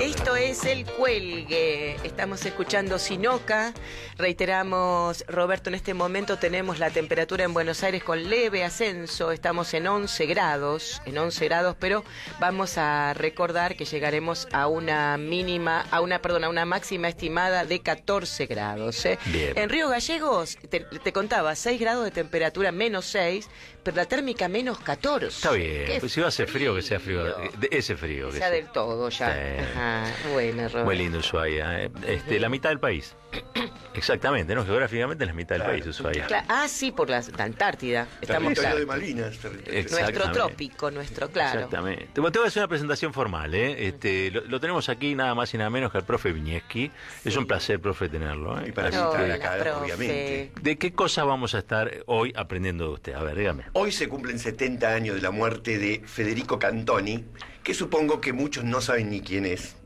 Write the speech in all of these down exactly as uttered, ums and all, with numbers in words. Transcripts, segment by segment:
Esto es El Cuelgue. Estamos escuchando Sinoca. Reiteramos, Roberto, en este momento tenemos la temperatura en Buenos Aires con leve ascenso. Estamos en once grados, en once grados, pero vamos a recordar que llegaremos a una mínima, a una, perdón, a una máxima estimada de catorce grados. ¿eh? Bien. En Río Gallegos, te, te contaba, seis grados de temperatura, menos seis, pero la térmica menos catorce. Está bien, pues si va a hacer frío, que sea frío, de ese frío. Que Que sea sea del todo ya. Sí. Ajá, bueno, Roberto. Muy lindo Ushuaia, ¿eh? este, la mitad del país. Exactamente, ¿no? Geográficamente es la mitad del Claro. país, Ushuaia. Cla- ah, sí, por la, la Antártida. Estamos Territorio claro. de Malvinas. territorio. Exacto. Nuestro Exactamente. trópico, nuestro, claro. Exactamente. Bueno, te voy a hacer una presentación formal, ¿eh? Este, lo, lo tenemos aquí nada más y nada menos que al profe Viñeski. Es Sí. un placer, profe, tenerlo. ¿eh? Y para Así mí que, trae Hola, acá, profe. obviamente. ¿de qué cosas vamos a estar hoy aprendiendo de usted? A ver, dígame. Hoy se cumplen setenta años de la muerte de Federico Cantoni, que supongo que muchos no saben ni quién es.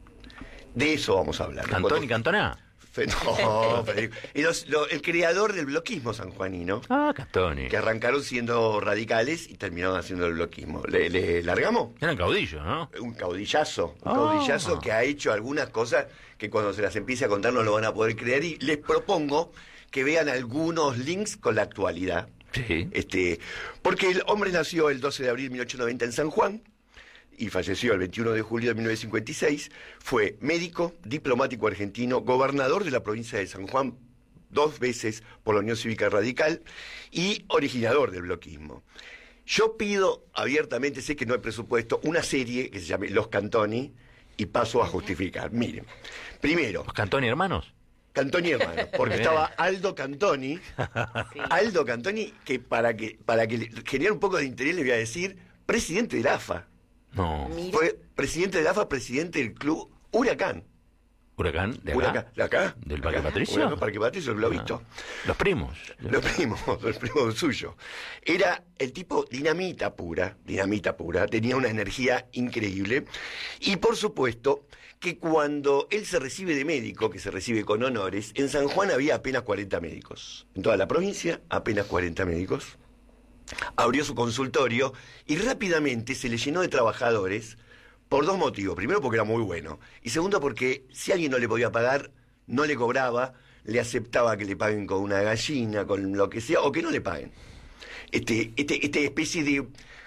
De eso vamos a hablar. ¿Cantoni, Cantona? Fe- No, Federico. Y los- lo- el creador del bloquismo sanjuanino, Ah, Cantoni. que arrancaron siendo radicales y terminaron haciendo el bloquismo. ¿Le, le largamos? Eran caudillos, ¿no? Un caudillazo, un Ah. caudillazo que ha hecho algunas cosas que cuando se las empiece a contar no lo van a poder creer, y les propongo que vean algunos links con la actualidad. Sí. Este, porque el hombre nació el doce de abril de mil ochocientos noventa en San Juan y falleció el veintiuno de julio de mil novecientos cincuenta y seis. Fue médico, diplomático argentino, gobernador de la provincia de San Juan dos veces por la Unión Cívica Radical y originador del bloquismo. Yo pido abiertamente, sé que no hay presupuesto, una serie que se llame Los Cantoni, y paso a justificar. Miren, primero, ¿Los Cantoni hermanos? Cantoni hermano, porque Bien. estaba Aldo Cantoni, Sí. Aldo Cantoni, que para que para que le genere un poco de interés le voy a decir, presidente de la A F A. No. Mira. Fue presidente de la A F A, presidente del club Huracán. ¿Huracán? ¿De acá? Huracán, ¿de acá? ¿Del Parque Acá. Patricio? Huracán, Parque Patricio, lo he visto. Ah. Los primos. Los primos, los primos suyo. Era el tipo dinamita pura, dinamita pura, tenía una energía increíble. Y por supuesto que cuando él se recibe de médico, que se recibe con honores, en San Juan había apenas cuarenta médicos. En toda la provincia, apenas cuarenta médicos. Abrió su consultorio y rápidamente se le llenó de trabajadores por dos motivos. Primero, porque era muy bueno. Y segundo, porque si alguien no le podía pagar, no le cobraba, le aceptaba que le paguen con una gallina, con lo que sea, o que no le paguen. Este, este, este especie de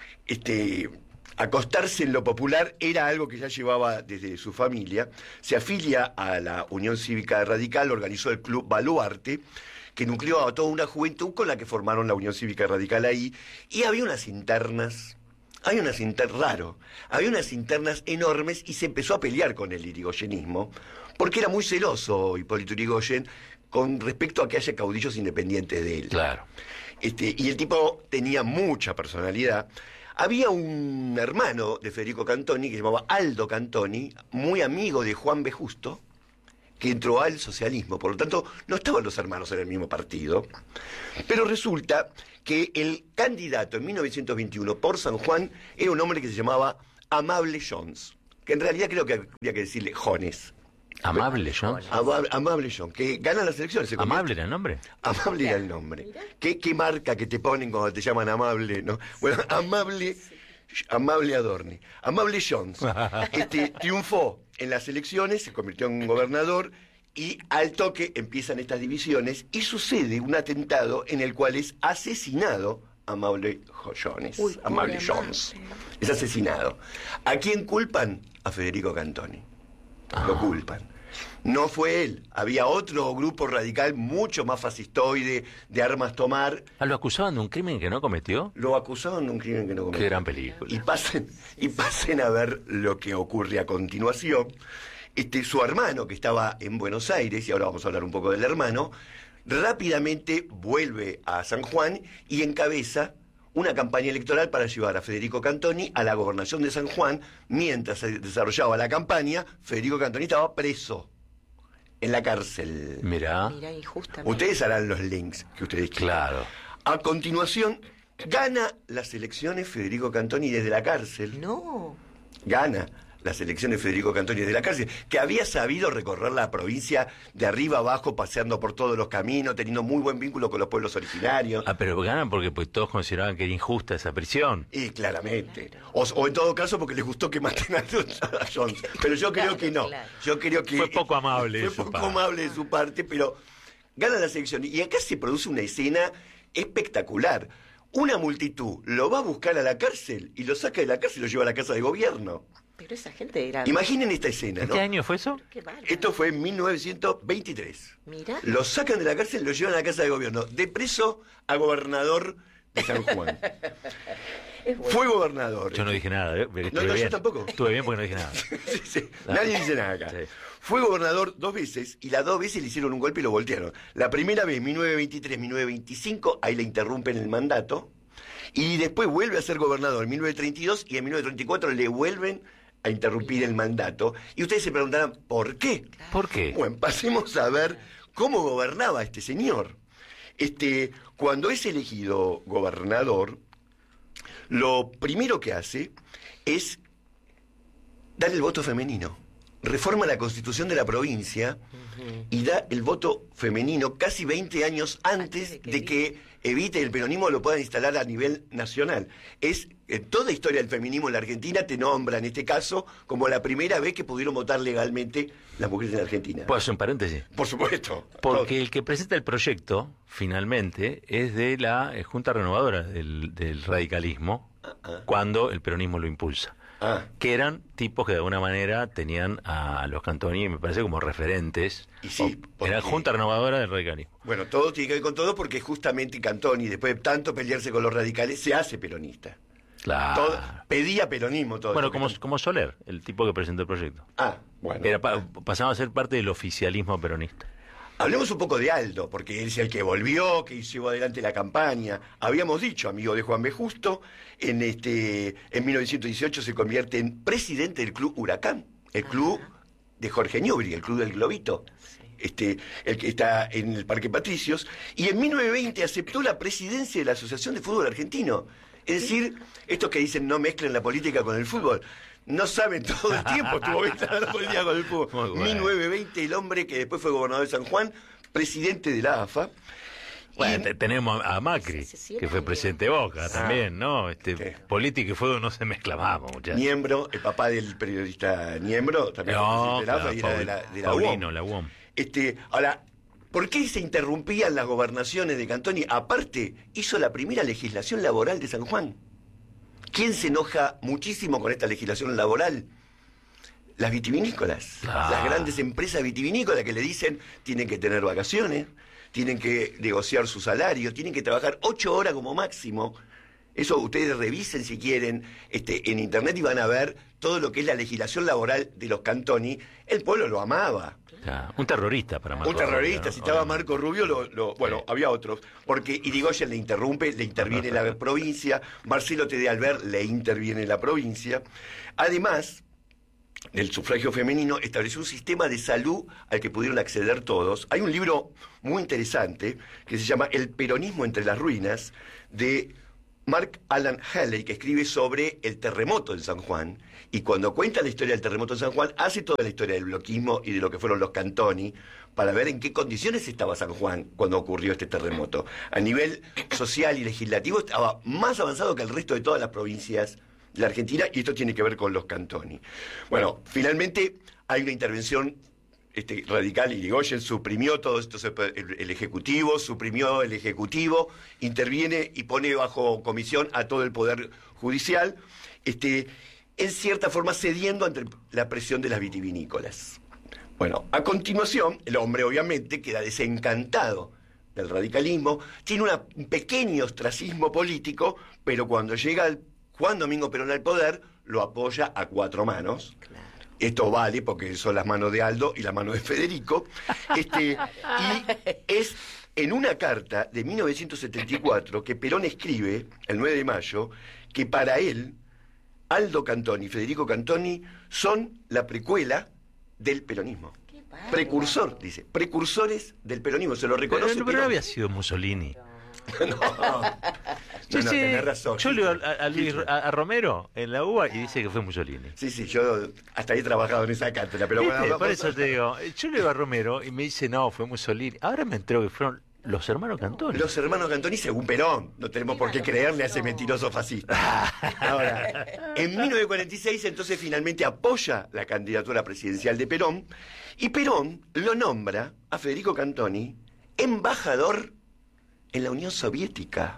este, acostarse en lo popular era algo que ya llevaba desde su familia. Se afilia a la Unión Cívica Radical, organizó el Club Baluarte, que nucleó a toda una juventud con la que formaron la Unión Cívica Radical ahí, y había unas internas, hay unas internas, raro, había unas internas enormes, y se empezó a pelear con el irigoyenismo, porque era muy celoso Hipólito Yrigoyen con respecto a que haya caudillos independientes de él. Claro. Este, y el tipo tenía mucha personalidad. Había un hermano de Federico Cantoni que se llamaba Aldo Cantoni, muy amigo de Juan B. Justo, que entró al socialismo. Por lo tanto, no estaban los hermanos en el mismo partido. Pero resulta que el candidato en mil novecientos veintiuno por San Juan era un hombre que se llamaba Amable Jones, que en realidad creo que habría que decirle Jones. Amable, John. Amable, Amable Jones, que gana las elecciones. se convierte- Amable era el nombre. Amable era el nombre. ¿Qué, qué marca que te ponen cuando te llaman amable, ¿no? Bueno, amable, amable Adorni. Amable Jones. Este, triunfó en las elecciones, se convirtió en gobernador, y al toque empiezan estas divisiones y sucede un atentado en el cual es asesinado Amable Jones. Uy, Amable pobre Jones. Amable. Es asesinado. ¿A quién culpan? A Federico Cantoni. Lo culpan. No fue él, había otro grupo radical mucho más fascistoide, de armas tomar. Ah, ¿lo acusaban de un crimen que no cometió? Lo acusaban de un crimen que no cometió. Qué gran película. Y pasen, y pasen a ver lo que ocurre a continuación. Este, su hermano, que estaba en Buenos Aires, y ahora vamos a hablar un poco del hermano, rápidamente vuelve a San Juan y encabeza una campaña electoral para llevar a Federico Cantoni a la gobernación de San Juan. Mientras se desarrollaba la campaña, Federico Cantoni estaba preso en la cárcel. Mirá. Mirá, injustamente. Ustedes harán los links que ustedes quieran. Claro. A continuación, gana las elecciones Federico Cantoni desde la cárcel. No. Gana las elecciones de Federico Cantoni desde la cárcel, que había sabido recorrer la provincia de arriba abajo, paseando por todos los caminos, teniendo muy buen vínculo con los pueblos originarios. Ah, pero ganan porque pues todos consideraban que era injusta esa prisión. Y claramente. O, o en todo caso porque les gustó que maten a Jones. Pero yo creo que no. Yo creo que fue poco amable fue de su poco parte. amable de su parte, pero gana la selección. Y acá se produce una escena espectacular. Una multitud lo va a buscar a la cárcel y lo saca de la cárcel y lo lleva a la casa de gobierno. Pero esa gente era... Imaginen esta escena, ¿En ¿no? qué año fue eso? Qué bárbaro. Esto fue en mil novecientos veintitrés. Mira. Lo sacan de la cárcel y lo llevan a la casa de gobierno. De preso a gobernador de San Juan. Es bueno. Fue gobernador. Yo no dije nada. ¿eh? Estuve No, no, yo bien. tampoco. Estuve bien porque no dije nada. Sí, sí. Nadie dice nada acá. Sí. Fue gobernador dos veces y las dos veces le hicieron un golpe y lo voltearon. La primera vez, mil novecientos veintitrés, mil novecientos veinticinco, ahí le interrumpen el mandato. Y después vuelve a ser gobernador en mil novecientos treinta y dos y en mil novecientos treinta y cuatro le vuelven a interrumpir el mandato. Y ustedes se preguntarán, ¿por qué? ¿Por qué? Bueno, pasemos a ver cómo gobernaba este señor. Este, cuando es elegido gobernador, lo primero que hace es dar el voto femenino. Reforma la constitución de la provincia y da el voto femenino casi veinte años antes Antes de que de que evite el peronismo lo puedan instalar a nivel nacional. Es en toda historia del feminismo en la Argentina te nombra en este caso como la primera vez que pudieron votar legalmente las mujeres en Argentina. ¿Puedo hacer un paréntesis? Por supuesto. Porque el que presenta el proyecto, finalmente, es de la eh, Junta Renovadora del, del Radicalismo, ah. cuando el peronismo lo impulsa. Ah, Que eran tipos que de alguna manera tenían a los Cantoni, me parece, como referentes. Y sí, O- Era porque- Junta Renovadora del Radicalismo. bueno, todo tiene que ver con todo porque justamente Cantoni, después de tanto pelearse con los radicales, se hace peronista. Claro. Todo- pedía peronismo todo. Bueno, esto como, que- como Soler, el tipo que presentó el proyecto. Ah, bueno. Era pa- pasaba a ser parte del oficialismo peronista. Hablemos un poco de Aldo, porque él es el que volvió, que llevó adelante la campaña. Habíamos dicho, amigo de Juan B. Justo, en este en mil novecientos dieciocho se convierte en presidente del Club Huracán, el club de Jorge Newbery, el club del Globito, este, el que está en el Parque Patricios, y en mil novecientos veinte aceptó la presidencia de la Asociación de Fútbol Argentino. Es decir, estos que dicen no mezclen la política con el fútbol. No saben todo el tiempo, estuvo mezclando la política con el fútbol. Muy bueno. mil novecientos veinte, el hombre que después fue gobernador de San Juan, presidente de la A F A. Bueno, Y- te- tenemos a, a Macri, Hace cien que fue años. presidente de Boca también, ¿no? Este, Sí. Política y fútbol no se mezclaban, muchachos. Niembro, el papá del periodista Niembro, también fue No, presidente de la A F A y era claro, de la, de la Paulino, U O M. la U O M. Este, ahora, ¿por qué se interrumpían las gobernaciones de Cantoni? Aparte, hizo la primera legislación laboral de San Juan. ¿Quién se enoja muchísimo con esta legislación laboral? Las vitivinícolas, Ah. las grandes empresas vitivinícolas que le dicen tienen que tener vacaciones, tienen que negociar su salario, tienen que trabajar ocho horas como máximo. Eso ustedes revisen si quieren este, en internet y van a ver todo lo que es la legislación laboral de los Cantoni. El pueblo lo amaba. Ya, un terrorista para Marco Un terrorista, Rubio, ¿no? si estaba Obviamente. Marco Rubio, lo, lo- bueno, Sí. había otros, porque Irigoyen le interrumpe, le interviene la provincia, Marcelo T. de Alver le interviene la provincia. Además del sufragio femenino, estableció un sistema de salud al que pudieron acceder todos. Hay un libro muy interesante que se llama El peronismo entre las ruinas, de Mark Alan Haley, que escribe sobre el terremoto en San Juan, y cuando cuenta la historia del terremoto en San Juan, hace toda la historia del bloquismo y de lo que fueron los Cantoni, para ver en qué condiciones estaba San Juan cuando ocurrió este terremoto. A nivel social y legislativo estaba más avanzado que el resto de todas las provincias de la Argentina, y esto tiene que ver con los Cantoni. Bueno, finalmente hay una intervención este, radical. Irigoyen suprimió todo esto, el, el Ejecutivo, suprimió el Ejecutivo, interviene y pone bajo comisión a todo el Poder Judicial, este, en cierta forma cediendo ante la presión de las vitivinícolas. Bueno, a continuación, el hombre obviamente queda desencantado del radicalismo, tiene una- un pequeño ostracismo político, pero cuando llega el Juan Domingo Perón al poder, lo apoya a cuatro manos. Claro. Esto vale porque son las manos de Aldo y las manos de Federico. Este, y es en una carta de mil novecientos setenta y cuatro que Perón escribe, el nueve de mayo, que para él, Aldo Cantoni y Federico Cantoni son la precuela del peronismo. Qué bárbaro. Precursor, dice, precursores del peronismo, se lo Pero, reconoce pero no Perón. había sido Mussolini. No, No, Sí, no, sí. tenés razón. Yo leo a, a Luis- Hitler. a- a Romero en la U B A y dice que fue Mussolini. Sí, sí, yo hasta ahí he trabajado en esa cátedra, pero bueno, ¿Viste? vamos Por a- eso te digo, yo leo a Romero y me dice, no, fue Mussolini. Ahora me entero que fueron los hermanos Cantoni. Los hermanos Cantoni según Perón. No tenemos por qué creerle a ese mentiroso fascista. Ahora, en mil novecientos cuarenta y seis entonces finalmente apoya la candidatura presidencial de Perón y Perón lo nombra a Federico Cantoni embajador en la Unión Soviética.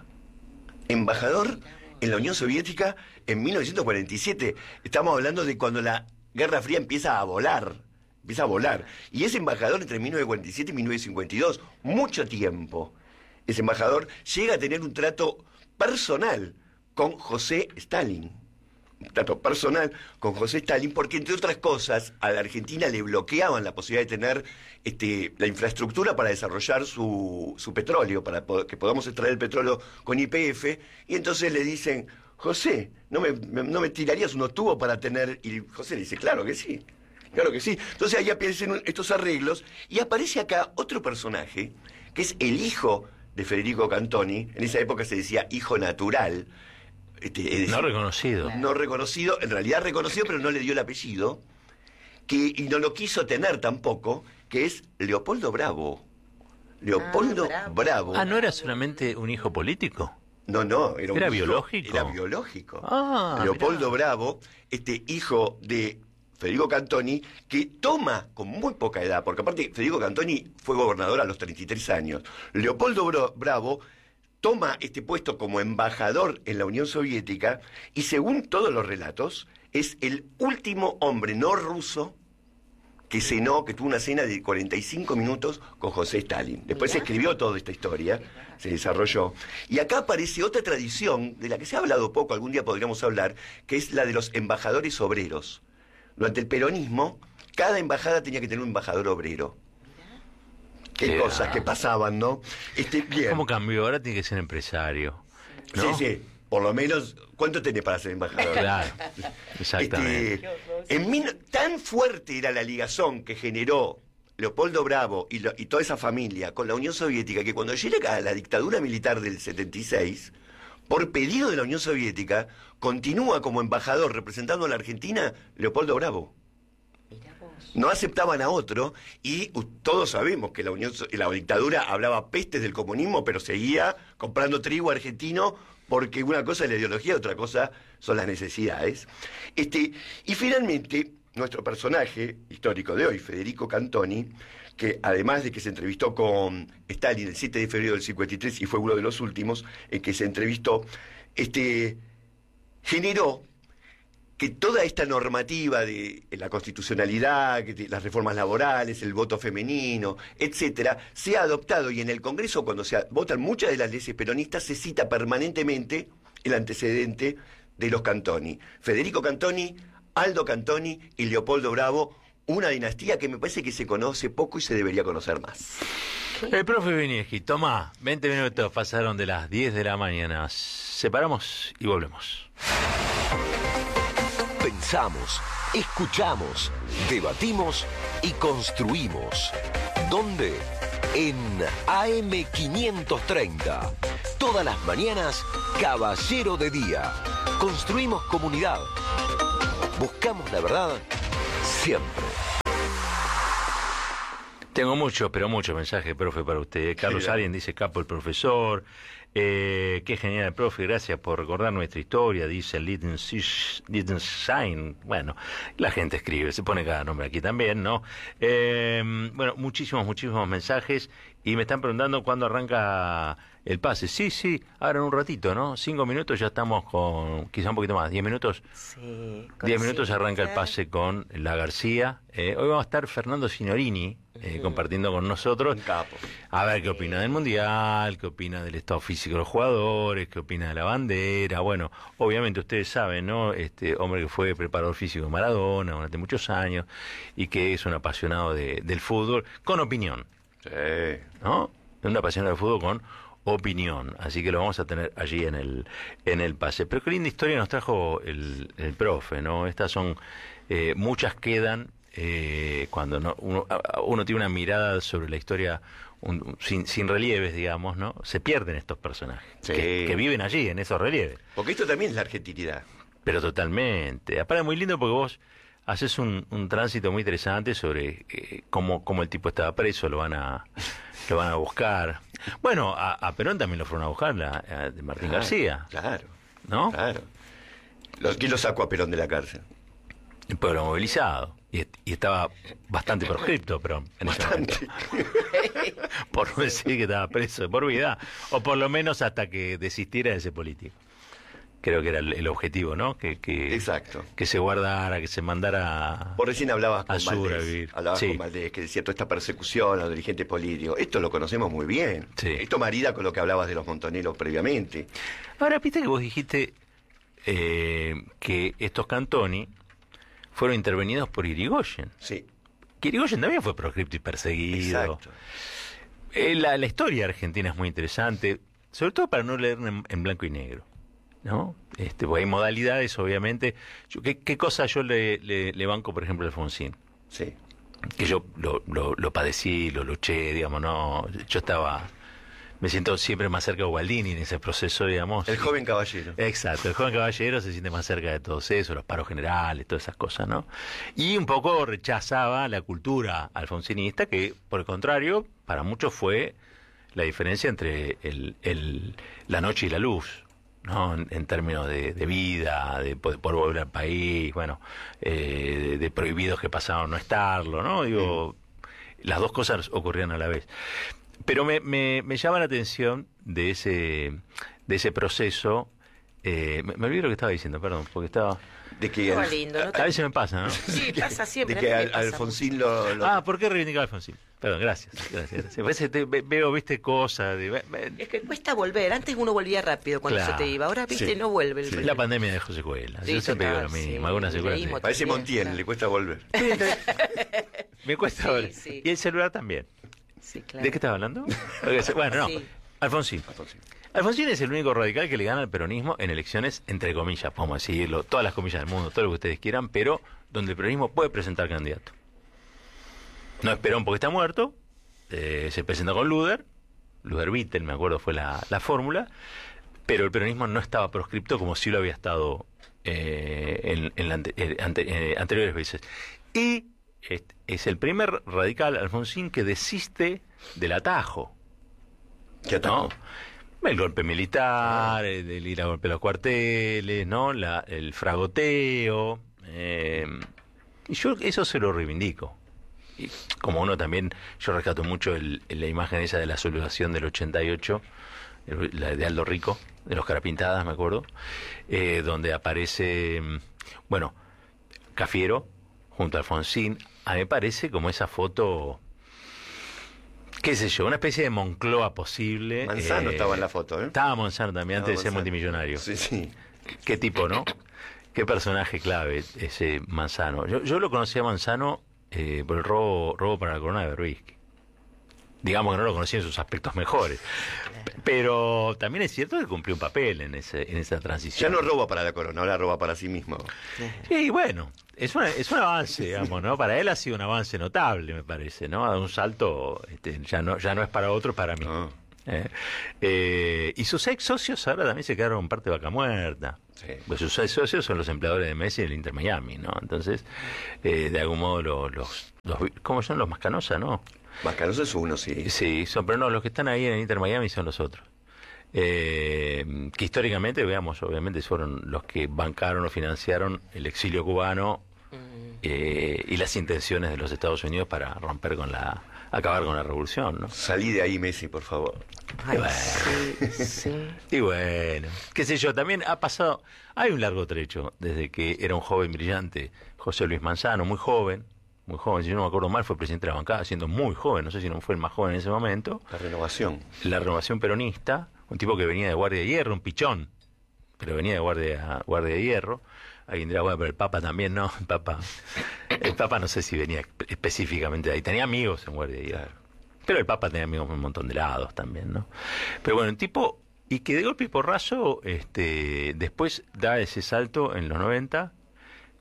Embajador en la Unión Soviética en mil novecientos cuarenta y siete. Estamos hablando de cuando la Guerra Fría empieza a volar. Empieza a volar. Y es embajador entre mil novecientos cuarenta y siete y mil novecientos cincuenta y dos. Mucho tiempo. Ese embajador llega a tener un trato personal con José Stalin. Un trato personal con José Stalin, porque entre otras cosas a la Argentina le bloqueaban la posibilidad de tener este, la infraestructura para desarrollar su, su petróleo, para po- que podamos extraer el petróleo con Y P F, y entonces le dicen, José, ¿no me, me- no me tirarías unos tubos para tener...? Y José le dice, claro que sí, claro que sí. Entonces ahí aparecen estos arreglos, y aparece acá otro personaje, que es el hijo de Federico Cantoni, en esa época se decía hijo natural, este, es decir, No reconocido. no reconocido, en realidad reconocido, pero no le dio el apellido, que, y no lo quiso tener tampoco, que es Leopoldo Bravo. Leopoldo Ah, Bravo. Bravo. Ah, ¿no era solamente un hijo político? No, no, era, un ¿Era hijo- biológico? Era biológico. Ah, Leopoldo mirá. Bravo, este hijo de Federico Cantoni, que toma con muy poca edad, porque aparte Federico Cantoni fue gobernador a los treinta y tres años. Leopoldo Bra- Bravo toma este puesto como embajador en la Unión Soviética y según todos los relatos es el último hombre no ruso que cenó, que tuvo una cena de cuarenta y cinco minutos con José Stalin. Después se escribió toda esta historia, se desarrolló. Y acá aparece otra tradición de la que se ha hablado poco, algún día podríamos hablar, que es la de los embajadores obreros. Durante el peronismo, cada embajada tenía que tener un embajador obrero. Qué Qué cosas va. que pasaban, ¿no? Este, bien. ¿Cómo cambió? Ahora tiene que ser empresario. ¿no? Sí, sí. Por lo menos, ¿cuánto tenés para ser embajador? Claro, exactamente. Este, en mil- tan fuerte era la ligazón que generó Leopoldo Bravo y, lo- y toda esa familia con la Unión Soviética que cuando llega la dictadura militar del setenta y seis, por pedido de la Unión Soviética, continúa como embajador representando a la Argentina Leopoldo Bravo. No aceptaban a otro y uh, todos sabemos que la Unión So- la dictadura hablaba pestes del comunismo, pero seguía comprando trigo argentino porque una cosa es la ideología, otra cosa son las necesidades. Este, y finalmente, nuestro personaje histórico de hoy, Federico Cantoni, que además de que se entrevistó con Stalin el siete de febrero del cincuenta y tres y fue uno de los últimos en que se entrevistó, este, generó que toda esta normativa de la constitucionalidad, que de las reformas laborales, el voto femenino, etcétera, se ha adoptado y en el Congreso, cuando se votan muchas de las leyes peronistas, se cita permanentemente el antecedente de los Cantoni. Federico Cantoni, Aldo Cantoni y Leopoldo Bravo, una dinastía que me parece que se conoce poco y se debería conocer más. El profe Vinieski, toma, veinte minutos pasaron de las diez de la mañana. Separamos y volvemos. Pensamos, escuchamos, debatimos y construimos. ¿Dónde? En A M quinientos treinta. Todas las mañanas, Caballero de Día. Construimos comunidad. Buscamos la verdad siempre. Tengo muchos, pero muchos mensajes, profe, para usted. Carlos Genial. Alien dice, capo el profesor. Eh, qué genial, profe, gracias por recordar nuestra historia, dice Liechtenstein. Bueno, la gente escribe, se pone cada nombre aquí también, ¿no? Eh, bueno, muchísimos, muchísimos mensajes y me están preguntando cuándo arranca el pase. Sí, sí, ahora en un ratito, ¿no? Cinco minutos ya estamos con, quizá un poquito más, diez minutos. Sí, con Diez minutos arranca el Cintia. pase con la García. Eh, hoy va a estar Fernando Signorini eh, compartiendo con nosotros. Un capo. A ver qué opina del Mundial, qué opina del estado físico de los jugadores, qué opina de la bandera. Bueno, obviamente ustedes saben, ¿no? Este hombre que fue preparador físico de Maradona durante muchos años y que es un apasionado de- del fútbol con opinión, Sí. ¿no? Un apasionado del fútbol con opinión. Así que lo vamos a tener allí en el en el pase. Pero qué linda historia nos trajo el, el profe, ¿no? Estas son, eh, muchas quedan eh, cuando no, uno, uno tiene una mirada sobre la historia un, sin, sin relieves, digamos, ¿no? Se pierden estos personajes Sí. que, que viven allí, en esos relieves. Porque esto también es la argentinidad. Pero totalmente. Aparte es muy lindo porque vos haces un, un tránsito muy interesante sobre eh, cómo, cómo el tipo estaba preso, lo van a lo van a buscar. Bueno, a, a Perón también lo fueron a buscar, la, a- de Martín Claro, García, Claro, ¿no? claro. Los, ¿Quién lo sacó a Perón de la cárcel? El pueblo movilizado. Y, est- y estaba bastante proscripto, Perón, en ese momento. Bastante. Por no decir que estaba preso de por vida, o por lo menos hasta que desistiera de ese político. Creo que era el, el objetivo, ¿no? Que, que, Exacto. que se guardara, que se mandara... Vos recién hablabas con Azul, a Valdés, vivir. hablabas Sí. con Valdés, que decía toda esta persecución a los dirigentes políticos. Esto lo conocemos muy bien. Sí. Esto marida con lo que hablabas de los montoneros previamente. Ahora, viste que vos dijiste eh, que estos Cantoni fueron intervenidos por Irigoyen. Sí, Que Irigoyen también fue proscripto y perseguido. exacto. Eh, la, la historia argentina es muy interesante, sobre todo para no leer en, en blanco y negro, ¿no? Este, porque hay modalidades, obviamente. Yo, ¿qué, ¿Qué cosa yo le, le, le banco, por ejemplo, a Alfonsín? Sí. Que yo lo, lo, lo padecí, lo luché, digamos, no. Yo estaba. Me siento siempre más cerca de Gualdini en ese proceso, digamos. El joven caballero. Exacto, el joven caballero se siente más cerca de todo eso, los paros generales, todas esas cosas, ¿no? Y un poco rechazaba la cultura alfonsinista, que por el contrario, para muchos fue la diferencia entre el, el, la noche y la luz, ¿no? En, en términos de, de vida, de poder, poder volver al país, bueno, eh, de, de prohibidos que pasaban no estarlo, ¿no? Digo, las dos cosas ocurrían a la vez. Pero me, me, me llama la atención de ese de ese proceso. Eh, me, me olvidé lo que estaba diciendo, perdón, porque estaba. De que, Estaba Al- lindo, ¿no? A veces me pasa, ¿no? Sí, pasa siempre. de a que mí me Al- pasa Alfonsín lo, lo- Ah, ¿por qué reivindicar a Alfonsín? Perdón, gracias. gracias, gracias. A veces te- ve- veo, viste, cosas. De, ve- ve- Es que cuesta volver. Antes uno volvía rápido cuando Claro. se te iba. Ahora, viste, Sí. no vuelve. El la pandemia dejó secuelas. Sí, Yo siempre digo total, lo mismo. sí. Algunas secuelas. Leímos sí. Parece También, Montiel, claro. le cuesta volver. Me cuesta Sí, ahora. sí. Y el celular también. Sí, claro. ¿De qué estaba hablando? Bueno, no. Sí. Alfonsín. Alfonsín. Alfonsín es el único radical que le gana al peronismo en elecciones, entre comillas, podemos decirlo, todas las comillas del mundo, todo lo que ustedes quieran, pero donde el peronismo puede presentar candidato. No es Perón porque está muerto, eh, se presenta con Luder, Luder Vittel, me acuerdo fue la, la fórmula, pero el peronismo no estaba proscripto como si lo había estado eh, en, en la ante- eh, ante- eh, anteriores veces. Y es, es el primer radical, Alfonsín, que desiste del atajo. ¿Qué atacó? ¿no? El golpe militar, el, el ir a golpear los cuarteles, ¿no? La, el fragoteo. eh, y yo eso se lo reivindico. Y como uno también, yo rescato mucho el, la imagen esa de la sublevación del ochenta y ocho, el- la de Aldo Rico, de los Carapintadas, me acuerdo, eh, donde aparece, mm, bueno, Cafiero junto a Alfonsín. A mí me parece como esa foto, qué sé yo, una especie de Moncloa posible. Manzano eh, estaba en la foto, ¿eh? Estaba Monsanto también, antes de ser Estaba Manzano. multimillonario. Sí, sí. Qué tipo, ¿no? Qué personaje clave ese Manzano. Yo, yo lo conocí a Manzano eh, por el robo, robo para la corona de Berbisky. Digamos que no lo conocí en sus aspectos mejores. Pero también es cierto que cumplió un papel en ese en esa Ya transición. no roba para la corona, ahora roba para sí mismo. Sí, bueno, es, una, es un avance, digamos, ¿no? Para él ha sido un avance notable, me parece, ¿no? Ha dado un salto, este, ya no ya no es para otro, para mí. Ah, ¿eh? Eh, y sus ex socios ahora también se quedaron parte de vaca muerta. sí. Pues sus ex socios son los empleadores de Messi del Inter Miami, ¿no? Entonces, eh, de algún modo los, los, los ¿cómo son los Mascanosa, no? Mascanoso es uno, sí. Sí, son, pero no, los que están ahí en el Inter Miami son los otros. Eh, que históricamente, veamos, obviamente fueron los que bancaron o financiaron el exilio cubano eh, y las intenciones de los Estados Unidos para romper con la, acabar con la revolución, ¿no? Salí de ahí, Messi, por favor. Ay, Bueno. sí, sí. Y bueno, qué sé yo, también ha pasado, hay un largo trecho desde que era un joven brillante, José Luis Manzano, muy joven, muy joven, si yo no me acuerdo mal, fue presidente de la bancada, siendo muy joven, no sé si no fue el más joven en ese momento, La renovación. la renovación peronista, un tipo que venía de Guardia de Hierro, un pichón, pero venía de Guardia, guardia de Hierro. Alguien dirá, bueno, pero el Papa también, no, el Papa, el Papa no sé si venía específicamente de ahí, tenía amigos en Guardia de Hierro, pero el Papa tenía amigos en un montón de lados también, ¿no? Pero bueno, un tipo, y que de golpe y porrazo, este, después da ese salto en los noventa,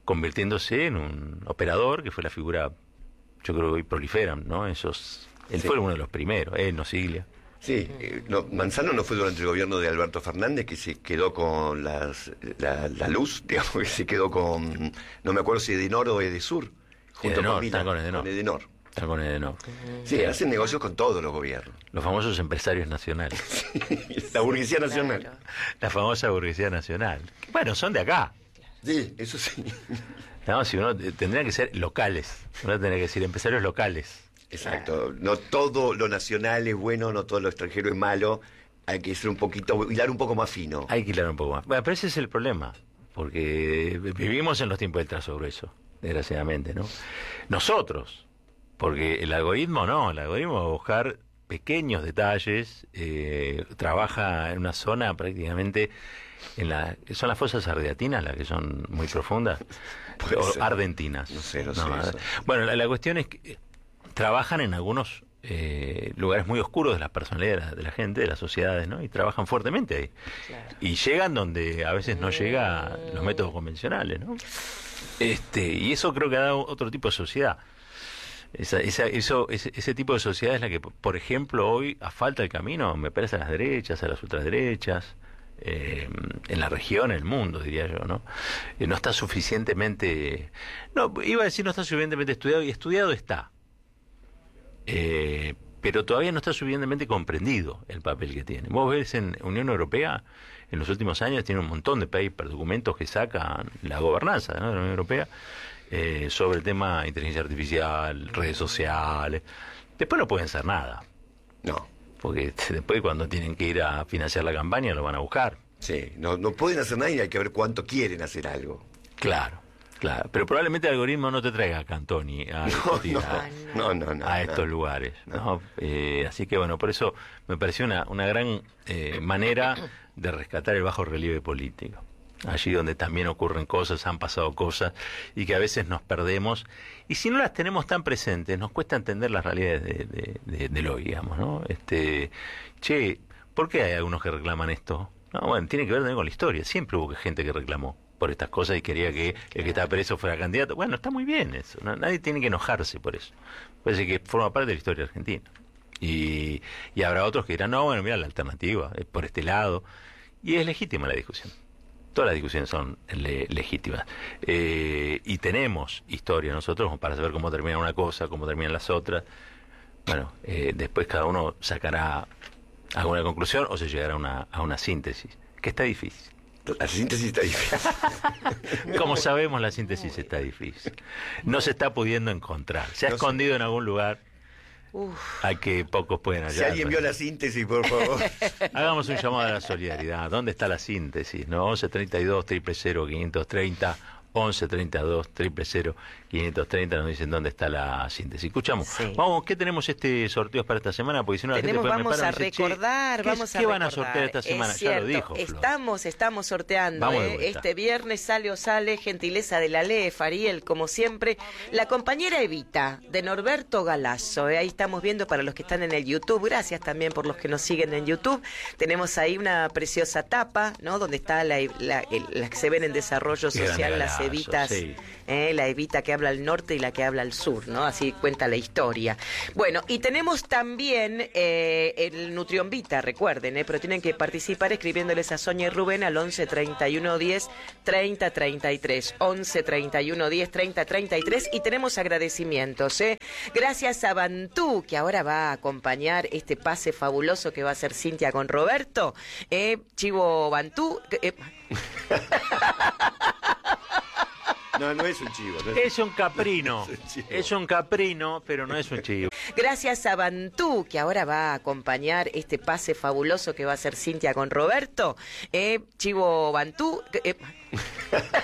convirtiéndose en un operador que fue la figura, yo creo que hoy proliferan, ¿no? Esos, él sí. fue uno de los primeros, él, no Siglia. Sí, eh, no, Manzano no fue durante el gobierno de Alberto Fernández, que se quedó con las, la, la luz, digamos, que se quedó con, no me acuerdo si Edenor o Edesur, junto Edenor, con Milán, con Edenor. con Edenor. Está con Edenor. Sí, hacen negocios con todos los gobiernos. Los famosos empresarios nacionales. La burguesía nacional. Claro. La famosa burguesía nacional. Bueno, son de acá. Sí, eso sí. No, si uno tendría que ser locales. Uno tendría que decir empresarios locales. Exacto. No todo lo nacional es bueno, no todo lo extranjero es malo. Hay que ser un poquito, hilar un poco más fino. Hay que hilar un poco más. Bueno, pero ese es el problema. Porque vivimos en los tiempos del trazo grueso, desgraciadamente, ¿no? Nosotros. Porque el algoritmo no, el algoritmo va a buscar pequeños detalles, eh, trabaja en una zona prácticamente, en la son las fosas ardeatinas las que son muy profundas, o ser. ardentinas. No sé, no, No, sé. Eso. Bueno, la, la cuestión es que trabajan en algunos eh, lugares muy oscuros de las personalidades de la gente, de las sociedades, ¿no? Y trabajan fuertemente ahí. Claro. Y llegan donde a veces no llega los métodos convencionales, ¿no? Este, y eso creo que ha dado otro tipo de sociedad. Esa, esa, eso, ese, ese tipo de sociedad es la que, por ejemplo, hoy a falta el camino, me parece, a las derechas, a las ultraderechas, eh, en la región, en el mundo, diría yo, ¿no? Eh, no está suficientemente, no, iba a decir no está suficientemente estudiado, y estudiado está, eh, pero todavía no está suficientemente comprendido el papel que tiene. Vos ves en Unión Europea, en los últimos años tiene un montón de papers, documentos que sacan la gobernanza, ¿no?, de la Unión Europea, Eh, sobre el tema de inteligencia artificial, redes sociales. Después no pueden hacer nada. No. Porque después cuando tienen que ir a financiar la campaña lo van a buscar. Sí, no, no pueden hacer nada y hay que ver cuánto quieren hacer algo. Claro, claro. Pero probablemente el algoritmo no te traiga a Cantoni, a, No, a, no, no, no, a no, estos no. lugares, ¿no? No. Eh, así que bueno, por eso me pareció una, una gran eh, manera de rescatar el bajo relieve político. Allí donde también ocurren cosas, han pasado cosas y que a veces nos perdemos, y si no las tenemos tan presentes nos cuesta entender las realidades de, de, de, de lo, digamos, ¿no? Este, che, ¿por qué hay algunos que reclaman esto? No, bueno, tiene que ver también con la historia. Siempre hubo gente que reclamó por estas cosas y quería que el que estaba preso fuera candidato. Bueno, está muy bien eso, ¿no? Nadie tiene que enojarse por eso. Parece que forma parte de la historia argentina. Y, y habrá otros que dirán, no, bueno, mira, la alternativa es por este lado, y es legítima la discusión. Todas las discusiones son le, legítimas. Eh, y tenemos historia nosotros para saber cómo termina una cosa, cómo terminan las otras. Bueno, eh, después cada uno sacará alguna conclusión o se llegará a una, a una síntesis, que está difícil. La síntesis está difícil. Como sabemos, la síntesis está difícil. No se está pudiendo encontrar. Se ha No escondido sé. en algún lugar. Uf. Al que pocos pueden hallar. Si alguien vio la síntesis, por favor. Hagamos un llamado a la solidaridad. ¿Dónde está la síntesis? ¿No? once treinta y dos, cero cero cero, quinientos treinta, once treinta y dos, cero cero cero, quinientos treinta, nos dicen dónde está la síntesis. Escuchamos. Sí. Vamos, ¿qué tenemos este sorteo para esta semana? Porque si no la Tenemos, gente vamos me a para y dice, recordar, ¿qué, vamos a ¿qué van a recordar? sortear esta semana? Es Ya cierto, lo dijo, Flor. Estamos, estamos sorteando, Vamos de ¿eh? vuelta. Este viernes sale o sale, gentileza de la Ley, Fariel, como siempre, la compañera Evita, de Norberto Galazo, ¿eh? Ahí estamos viendo para los que están en el YouTube, gracias también por los que nos siguen en YouTube. Tenemos ahí una preciosa tapa, ¿no? Donde está la, la, el- las que se ven en desarrollo Qué social, grande las Galazo, Evitas. sí. ¿eh? La Evita que habla al norte y la que habla al sur, ¿no? Así cuenta la historia. Bueno, y tenemos también eh, el Nutrión Vita, recuerden, ¿eh? Pero tienen que participar escribiéndoles a Sonia y Rubén al once treinta y uno diez treinta treinta y tres. once treinta y uno diez treinta treinta y tres. Y tenemos agradecimientos, ¿eh? Gracias a Bantú, que ahora va a acompañar este pase fabuloso que va a hacer Cintia con Roberto. ¿eh? Chivo Bantú. eh, No, no es un chivo. No Es un caprino. Es un chivo. Es un caprino, pero no es un chivo. Gracias a Bantú, que ahora va a acompañar este pase fabuloso que va a hacer Cintia con Roberto. Eh, Chivo Bantú. eh,